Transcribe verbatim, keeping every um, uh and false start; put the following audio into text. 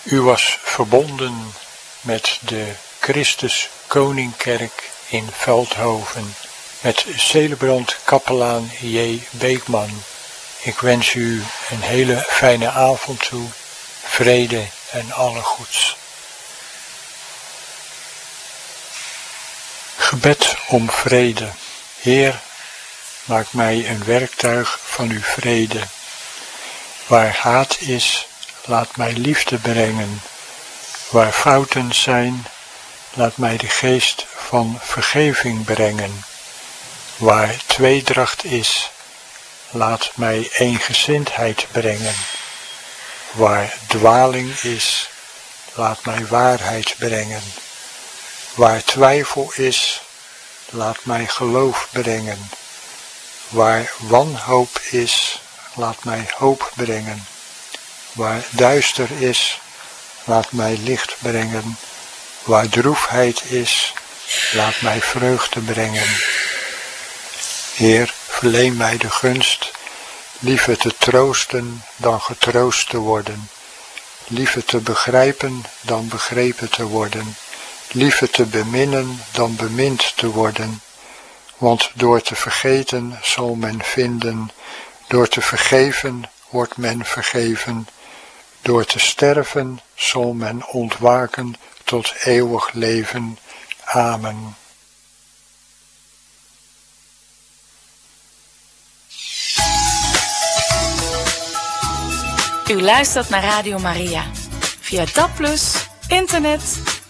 U was verbonden met de Christus Koningkerk in Veldhoven, met celebrant kapelaan J. Beekman. Ik wens u een hele fijne avond toe, vrede en alle goeds. Gebed om vrede. Heer, maak mij een werktuig van uw vrede. Waar haat is, laat mij liefde brengen. Waar fouten zijn, laat mij de geest van vergeving brengen. Waar tweedracht is, laat mij eengezindheid brengen. Waar dwaling is, laat mij waarheid brengen. Waar twijfel is, laat mij geloof brengen. Waar wanhoop is, laat mij hoop brengen. Waar duister is, laat mij licht brengen. Waar droefheid is, laat mij vreugde brengen. Heer, verleen mij de gunst, liever te troosten dan getroost te worden. Liever te begrijpen dan begrepen te worden. Liever te beminnen dan bemind te worden. Want door te vergeten zal men vinden, door te vergeven wordt men vergeven. Door te sterven zal men ontwaken tot eeuwig leven. Amen. U luistert naar Radio Maria. Via D A B plus, internet